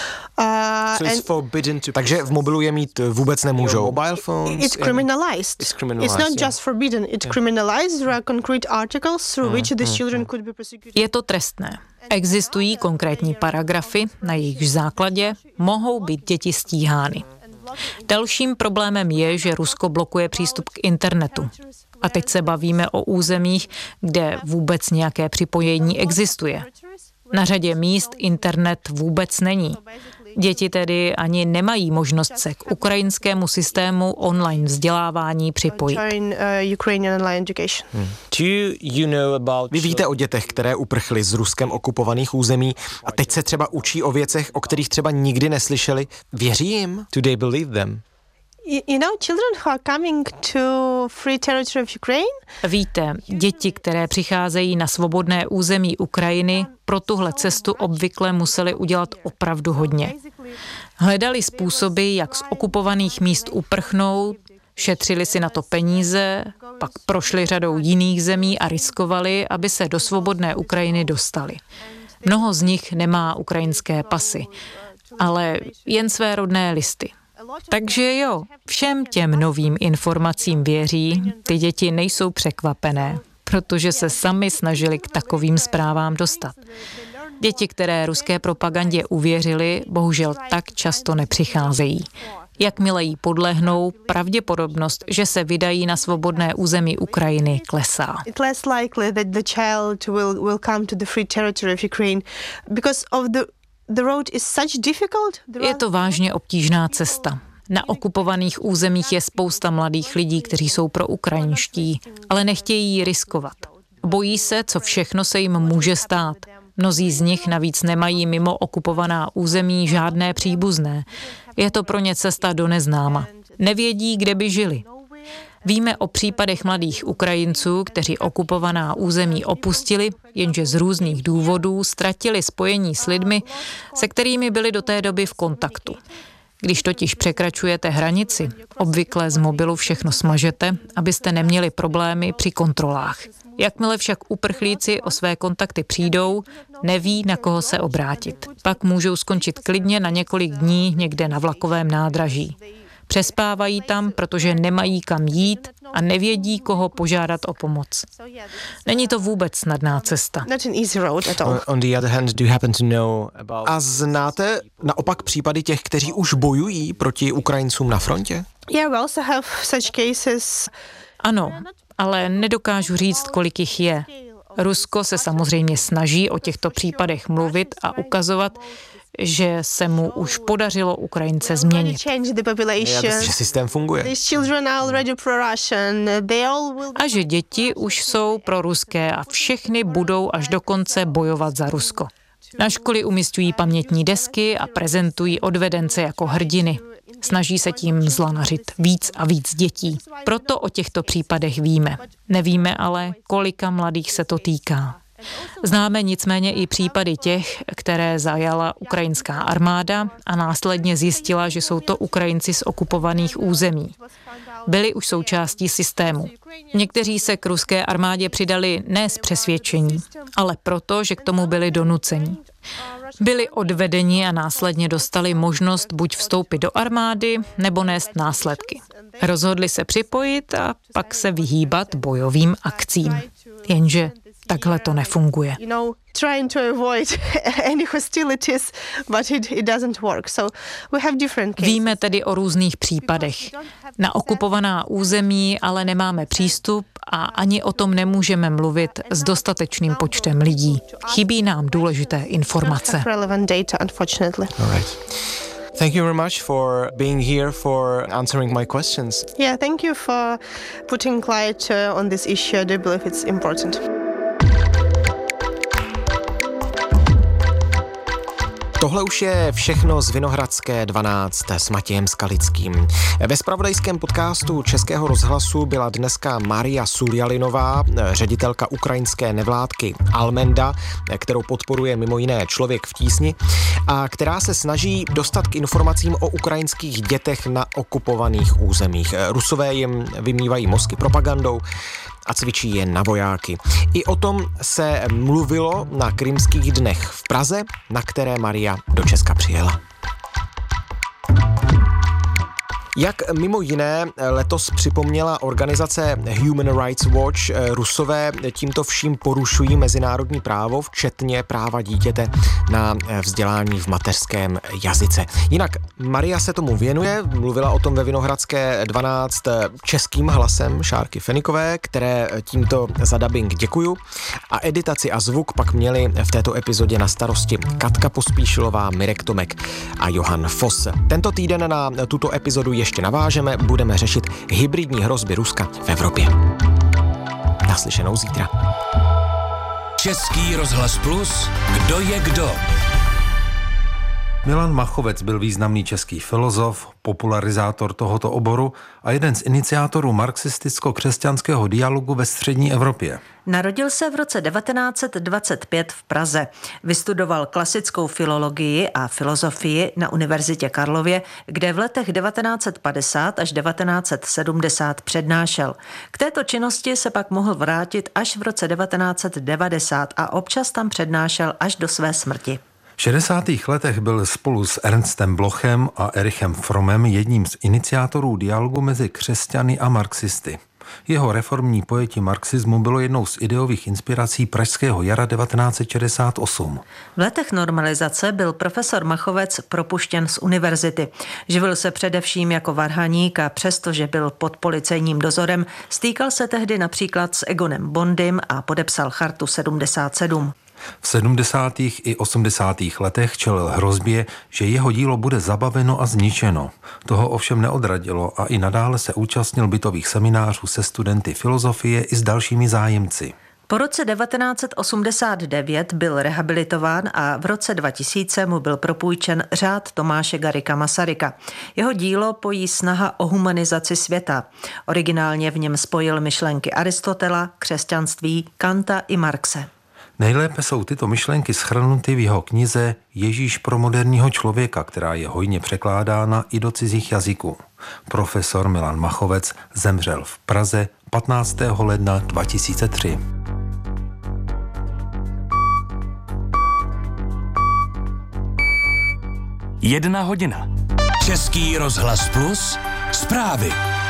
Takže v mobilu je mít vůbec nemůžou. Mobile phones. It's criminalized. It's not just forbidden. It's criminalized. There are concrete articles through which these children could be persecuted. Je to trestné. Existují konkrétní paragrafy, na jejichž základě mohou být děti stíhány. Dalším problémem je, že Rusko blokuje přístup k internetu. A teď se bavíme o územích, kde vůbec nějaké připojení existuje. Na řadě míst internet vůbec není. Děti tedy ani nemají možnost se k ukrajinskému systému online vzdělávání připojit. Vy víte o dětech, které uprchly z Ruskem okupovaných území a teď se třeba učí o věcech, o kterých třeba nikdy neslyšeli. Věří jim? Do they believe them? Children who are coming to free territory of Ukraine. Víte, děti, které přicházejí na svobodné území Ukrajiny, pro tuhle cestu obvykle museli udělat opravdu hodně. Hledali způsoby, jak z okupovaných míst uprchnout, šetřili si na to peníze, pak prošli řadou jiných zemí a riskovali, aby se do svobodné Ukrajiny dostali. Mnoho z nich nemá ukrajinské pasy, ale jen své rodné listy. Takže jo, všem těm novým informacím věří, ty děti nejsou překvapené, protože se sami snažili k takovým zprávám dostat. Děti, které ruské propagandě uvěřily, bohužel tak často nepřicházejí. Jakmile jí podlehnou, pravděpodobnost, že se vydají na svobodné území Ukrajiny, klesá. Je to vážně obtížná cesta. Na okupovaných územích je spousta mladých lidí, kteří jsou proukrajinští, ale nechtějí ji riskovat. Bojí se, co všechno se jim může stát. Mnozí z nich navíc nemají mimo okupovaná území žádné příbuzné. Je to pro ně cesta do neznáma. Nevědí, kde by žili. Víme o případech mladých Ukrajinců, kteří okupovaná území opustili, jenže z různých důvodů ztratili spojení s lidmi, se kterými byli do té doby v kontaktu. Když totiž překračujete hranici, obvykle z mobilu všechno smažete, abyste neměli problémy při kontrolách. Jakmile však uprchlíci o své kontakty přijdou, neví, na koho se obrátit. Pak můžou skončit klidně na několik dní někde na vlakovém nádraží. Přespávají tam, protože nemají kam jít a nevědí, koho požádat o pomoc. Není to vůbec snadná cesta. A znáte naopak případy těch, kteří už bojují proti Ukrajincům na frontě? Ano, ale nedokážu říct, kolik jich je. Rusko se samozřejmě snaží o těchto případech mluvit a ukazovat, že se mu už podařilo Ukrajince změnit. Že systém funguje. A že děti už jsou proruské a všechny budou až do konce bojovat za Rusko. Na školy umisťují pamětní desky a prezentují odvedence jako hrdiny. Snaží se tím zlanařit víc a víc dětí. Proto o těchto případech víme. Nevíme ale, kolika mladých se to týká. Známe nicméně i případy těch, které zajala ukrajinská armáda a následně zjistila, že jsou to Ukrajinci z okupovaných území. Byli už součástí systému. Někteří se k ruské armádě přidali ne z přesvědčení, ale proto, že k tomu byli donuceni. Byli odvedeni a následně dostali možnost buď vstoupit do armády, nebo nést následky. Rozhodli se připojit a pak se vyhýbat bojovým akcím. Jenže takhle to nefunguje. Víme tedy o různých případech. Na okupovaná území ale nemáme přístup a ani o tom nemůžeme mluvit s dostatečným počtem lidí. Chybí nám důležité informace. Thank you very much for being here, for answering my questions. Yeah, thank you for putting light on this issue. I do believe it's important. Tohle už je všechno z Vinohradské 12 s Matějem Skalickým. Ve zpravodajském podcastu Českého rozhlasu byla dneska Maria Suljalinová, ředitelka ukrajinské nevládky Almenda, kterou podporuje mimo jiné Člověk v tísni, a která se snaží dostat k informacím o ukrajinských dětech na okupovaných územích. Rusové jim vymývají mozky propagandou a cvičí je na vojáky. I o tom se mluvilo na Krymských dnech v Praze, na které Maria do Česka přijela. Jak mimo jiné letos připomněla organizace Human Rights Watch, Rusové tímto vším porušují mezinárodní právo, včetně práva dítěte na vzdělání v mateřském jazyce. Jinak Maria se tomu věnuje, mluvila o tom ve Vinohradské 12 českým hlasem Šárky Fenikové, které tímto za dabing děkuju. A editaci a zvuk pak měli v této epizodě na starosti Katka Pospíšilová, Mirek Tomek a Johan Foss. Tento týden na tuto epizodu ještě navážeme, budeme řešit hybridní hrozby Ruska v Evropě. Naslyšenou zítra. Český rozhlas Plus, kdo je kdo? Milan Machovec byl významný český filozof, popularizátor tohoto oboru a jeden z iniciátorů marxisticko-křesťanského dialogu ve střední Evropě. Narodil se v roce 1925 v Praze. Vystudoval klasickou filologii a filozofii na Univerzitě Karlově, kde v letech 1950 až 1970 přednášel. K této činnosti se pak mohl vrátit až v roce 1990 a občas tam přednášel až do své smrti. V 60. letech byl spolu s Ernstem Blochem a Erichem Frommem jedním z iniciátorů dialogu mezi křesťany a marxisty. Jeho reformní pojetí marxismu bylo jednou z ideových inspirací pražského jara 1968. V letech normalizace byl profesor Machovec propuštěn z univerzity. Živil se především jako varhaník a přestože byl pod policejním dozorem, stýkal se tehdy například s Egonem Bondym a podepsal Chartu 77. V 70. i 80. letech čelil hrozbě, že jeho dílo bude zabaveno a zničeno. Toho ovšem neodradilo a i nadále se účastnil bytových seminářů se studenty filozofie i s dalšími zájemci. Po roce 1989 byl rehabilitován a v roce 2000 mu byl propůjčen řád Tomáše Garrigua Masaryka. Jeho dílo pojí snaha o humanizaci světa. Originálně v něm spojil myšlenky Aristotela, křesťanství, Kanta i Marxe. Nejlépe jsou tyto myšlenky shrnuty v jeho knize Ježíš pro moderního člověka, která je hojně překládána i do cizích jazyků. Profesor Milan Machovec zemřel v Praze 15. ledna 2003. Jedna hodina. Český rozhlas Plus, zprávy.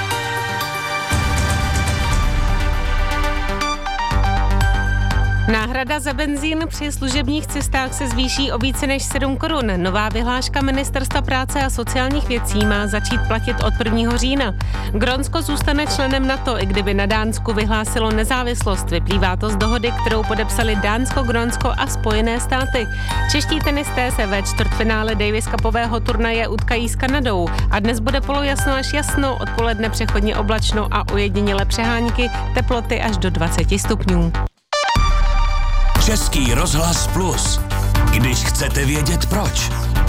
Náhrada za benzín při služebních cestách se zvýší o více než 7 korun. Nová vyhláška Ministerstva práce a sociálních věcí má začít platit od 1. října. Grónsko zůstane členem NATO, i kdyby na Dánsku vyhlásilo nezávislost. Vyplývá to z dohody, kterou podepsali Dánsko, Grónsko a Spojené státy. Čeští tenisté se ve čtvrtfinále Davis Cupového turnaje utkají s Kanadou a dnes bude polojasno až jasno, odpoledne přechodně oblačno a ojedinělé přehánky, teploty až do 20 stupňů. Český rozhlas Plus, když chcete vědět proč.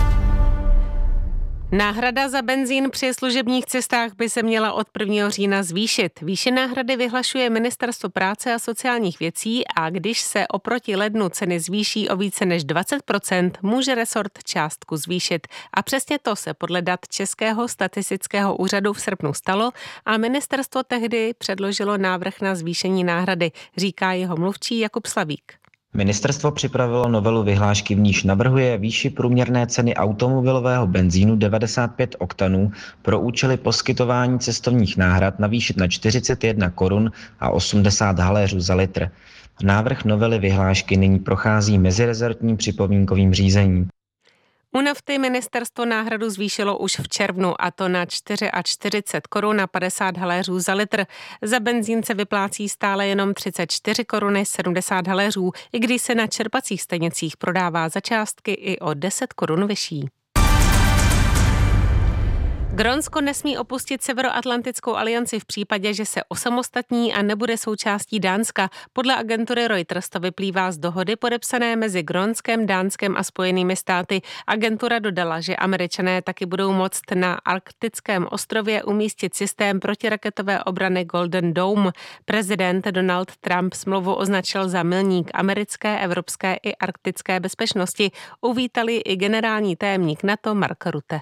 Náhrada za benzín při služebních cestách by se měla od 1. října zvýšit. Výši náhrady vyhlašuje Ministerstvo práce a sociálních věcí a když se oproti lednu ceny zvýší o více než 20%, může resort částku zvýšit. A přesně to se podle dat Českého statistického úřadu v srpnu stalo a ministerstvo tehdy předložilo návrh na zvýšení náhrady, říká jeho mluvčí Jakub Slavík. Ministerstvo připravilo novelu vyhlášky, v níž navrhuje výši průměrné ceny automobilového benzínu 95 oktanů pro účely poskytování cestovních náhrad navýšit na 41 korun a 80 haléřů za litr. Návrh novely vyhlášky nyní prochází mezirezortním připomínkovým řízením. U nafty ministerstvo náhradu zvýšilo už v červnu a to na 44 korun a 50 haléřů za litr. Za benzín se vyplácí stále jenom 34 koruny 70 haléřů, i když se na čerpacích stanicích prodává za částky i o 10 korun vyšší. Grónsko nesmí opustit Severoatlantickou alianci v případě, že se osamostatní a nebude součástí Dánska. Podle agentury Reuters to vyplývá z dohody podepsané mezi Grónskem, Dánskem a Spojenými státy. Agentura dodala, že Američané taky budou moct na arktickém ostrově umístit systém protiraketové obrany Golden Dome. Prezident Donald Trump smlouvu označil za milník americké, evropské i arktické bezpečnosti. Uvítali i generální tajemník NATO Mark Rutte.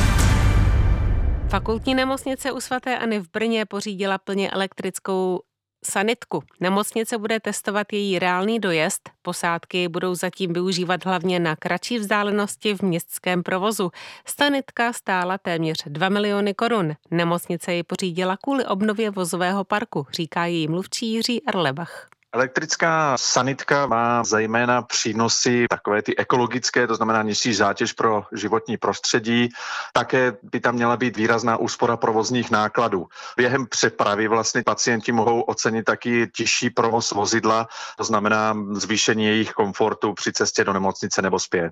Fakultní nemocnice u svaté Anny v Brně pořídila plně elektrickou sanitku. Nemocnice bude testovat její reálný dojezd. Posádky budou zatím využívat hlavně na kratší vzdálenosti v městském provozu. Sanitka stála téměř 2 miliony korun. Nemocnice ji pořídila kvůli obnově vozového parku, říká její mluvčí Jiří Erlebach. Elektrická sanitka má zejména přínosy takové ty ekologické, to znamená nižší zátěž pro životní prostředí. Také by tam měla být výrazná úspora provozních nákladů. Během přepravy vlastně pacienti mohou ocenit taky těžší provoz vozidla, to znamená zvýšení jejich komfortu při cestě do nemocnice nebo zpět.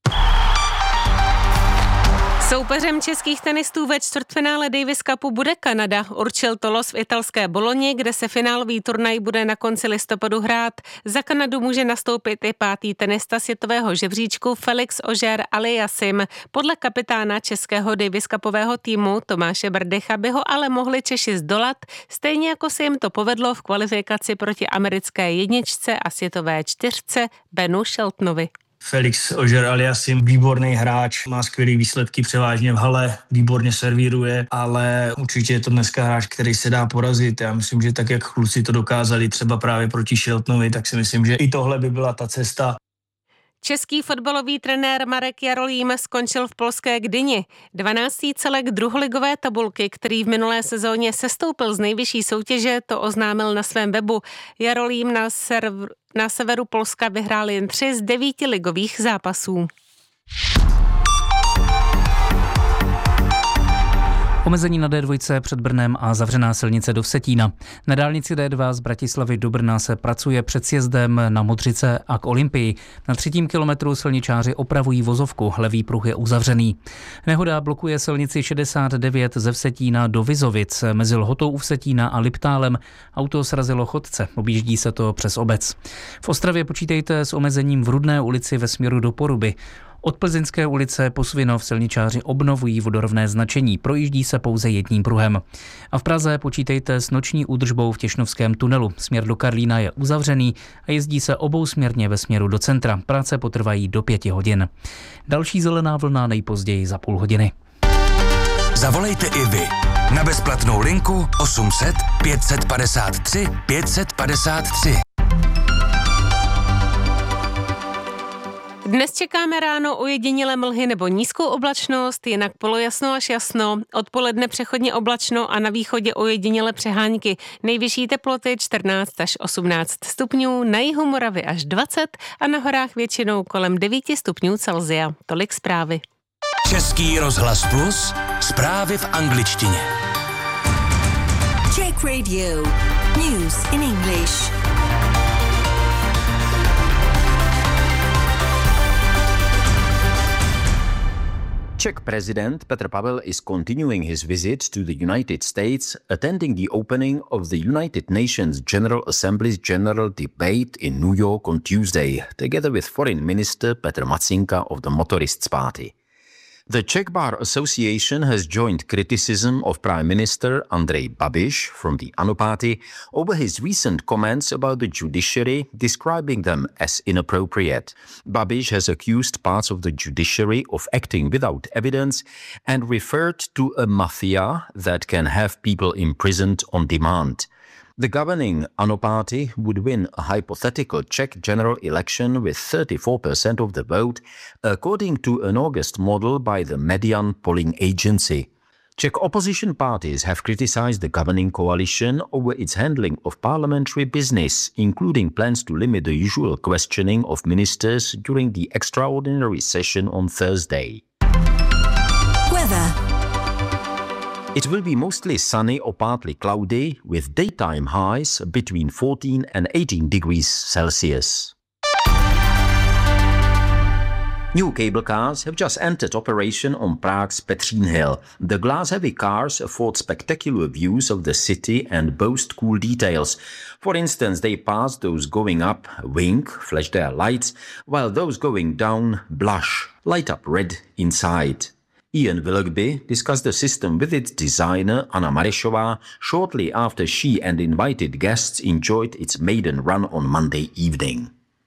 Soupeřem českých tenistů ve čtvrtfinále Davis Cupu bude Kanada. Určil to los v italské Bologni, kde se finálový turnaj bude na konci listopadu hrát. Za Kanadu může nastoupit i 5. tenista světového žebříčku Felix Auger-Aliassime. Podle kapitána českého Davis Cupového týmu Tomáše Berdycha by ho ale mohli Češi zdolat, stejně jako se jim to povedlo v kvalifikaci proti americké jedničce a světové čtyřce Benu Sheltonovi. Felix Auger-Aliassime, výborný hráč, má skvělý výsledky převážně v hale, výborně servíruje, ale určitě je to dneska hráč, který se dá porazit. Já myslím, že tak, jak kluci to dokázali třeba právě proti Sheltonovi, tak si myslím, že i tohle by byla ta cesta. Český fotbalový trenér Marek Jarolím skončil v polské Gdyni. 12. celek druholigové tabulky, který v minulé sezóně sestoupil z nejvyšší soutěže, to oznámil na svém webu. Jarolím na severu Polska vyhrál jen 3 z 9 ligových zápasů. Omezení na D2 před Brnem a zavřená silnice do Vsetína. Na dálnici D2 z Bratislavy do Brna se pracuje před sjezdem na Modřice a k Olympii. Na 3. kilometru silničáři opravují vozovku, levý pruh je uzavřený. Nehoda blokuje silnici 69 ze Vsetína do Vizovic. Mezi Lhotou u Vsetína a Liptálem auto srazilo chodce, objíždí se to přes obec. V Ostravě počítejte s omezením v Rudné ulici ve směru do Poruby. Od Plzeňské ulice po Svinov silničáři obnovují vodorovné značení, projíždí se pouze jedním pruhem. A v Praze počítejte s noční údržbou v Těšnovském tunelu. Směr do Karlína je uzavřený a jezdí se obousměrně ve směru do centra. Práce potrvají do 5 hodin. Další zelená vlna nejpozději za půl hodiny. Zavolejte i vy na bezplatnou linku 800 553 553. Dnes čekáme ráno ojedinělé mlhy nebo nízkou oblačnost, jinak polojasno až jasno, odpoledne přechodně oblačno a na východě ojedinělé přehánky. Nejvyšší teploty 14 až 18 stupňů, na jihu Moravy až 20 a na horách většinou kolem 9 stupňů Celsia. Tolik zprávy. Český rozhlas Plus, zprávy v angličtině. Czech Radio. News in English. Czech President Petr Pavel is continuing his visit to the United States, attending the opening of the United Nations General Assembly's General Debate in New York on Tuesday, together with Foreign Minister Petr Matsinka of the Motorists Party. The Czech Bar Association has joined criticism of Prime Minister Andrej Babiš from the ANO party over his recent comments about the judiciary, describing them as inappropriate. Babiš has accused parts of the judiciary of acting without evidence and referred to a mafia that can have people imprisoned on demand. The governing ANO party would win a hypothetical Czech general election with 34% of the vote, according to an August model by the Median polling agency. Czech opposition parties have criticized the governing coalition over its handling of parliamentary business, including plans to limit the usual questioning of ministers during the extraordinary session on Thursday. Weather. It will be mostly sunny or partly cloudy, with daytime highs between 14 and 18 degrees Celsius. New cable cars have just entered operation on Prague's Petřín Hill. The glass-heavy cars afford spectacular views of the city and boast cool details. For instance, they pass those going up, wink, flash their lights, while those going down blush, light up red inside. Ian Willoughby discussed the system with its designer Anna Marešová shortly after she and invited guests enjoyed its maiden run on Monday evening.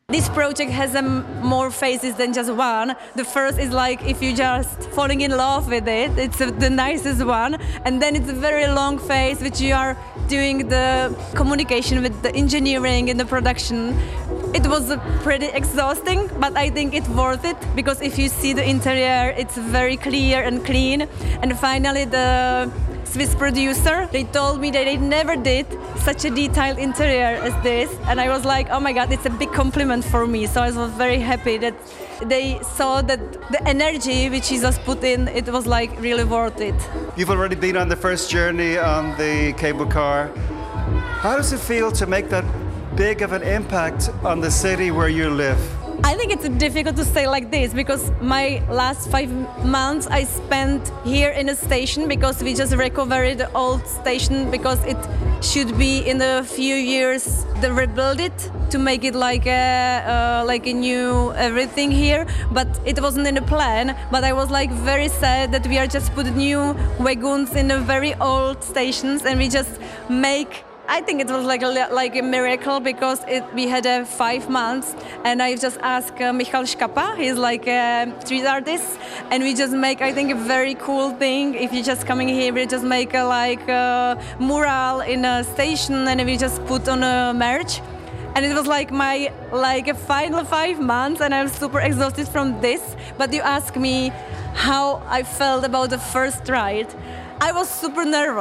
This project has more phases than just one. The first is like if you just falling in love with it, it's the nicest one. And then it's a very long phase which you are doing the communication with the engineering and the production. It was pretty exhausting, but I think it's worth it because if you see the interior, it's very clear and clean. And finally the Swiss producer, they told me that they never did such a detailed interior as this. And I was like, oh my God, it's a big compliment for me. So I was very happy that they saw that the energy which Jesus put in, it was like really worth it. You've already been on the first journey on the cable car. How does it feel to make that big of an impact on the city where you live? I think it's difficult to say like this because my last 5 months I spent here in a station because we just recovered the old station because it should be in a few years they rebuild it to make it like a new everything here, but it wasn't in the plan. But I was like very sad that we are just put new wagons in the very old stations and we just make. I think it was like a miracle because we had 5 months and I just asked Michal Škapa, he's like a street artist, and we just make I think a very cool thing. If you're just coming here, we just make a mural in a station and we just put on a merch. And it was like my a final 5 months and I'm super exhausted from this. But you ask me how I felt about the first ride. I was super nervous.